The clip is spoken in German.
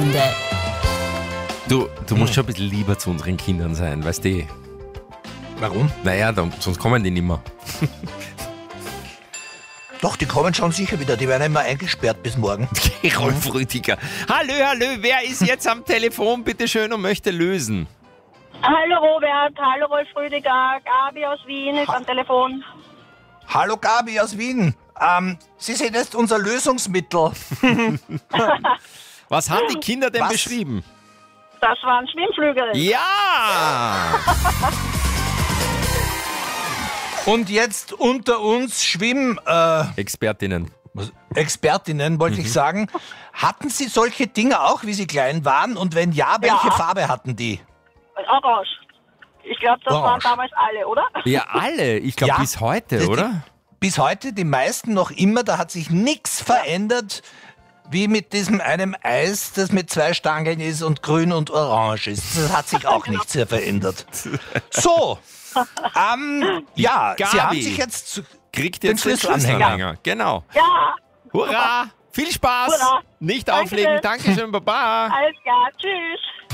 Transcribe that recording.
Sprechstunde. Du musst schon ein bisschen lieber zu unseren Kindern sein, weißt du? Warum? Naja, sonst kommen die nicht mehr. Doch, die kommen schon sicher wieder. Die werden immer eingesperrt bis morgen. Rolf Rüdiger. Hallo, wer ist jetzt am Telefon, bitteschön, und möchte lösen? Hallo Robert, hallo Rolf Rüdiger, Gabi aus Wien ist am Telefon. Hallo Gabi aus Wien. Sie sind jetzt unser Lösungsmittel. Was haben die Kinder denn Was? beschrieben? Das waren Schwimmflügel. Ja! Und jetzt unter uns Expertinnen. Expertinnen, wollte ich sagen. Hatten Sie solche Dinge auch, wie Sie klein waren? Und wenn ja, welche Farbe hatten die? Orange. Ich glaube, das waren Orange. damals alle, oder? Ja, alle. Ich glaube, Ja. bis heute, Das- oder? Bis heute, die meisten noch immer, da hat sich nichts verändert, wie mit diesem einem Eis, das mit 2 Stangen ist und grün und orange ist. Das hat sich auch nicht sehr verändert. So, ja, Sie Gabi haben sich jetzt Kriegt den jetzt den Schlüsselanhänger. Schlüsselanhänger. Genau. Ja, Hurra! Viel Spaß! Hurra. Nicht Dankeschön. auflegen. Dankeschön, Baba. alles klar, tschüss.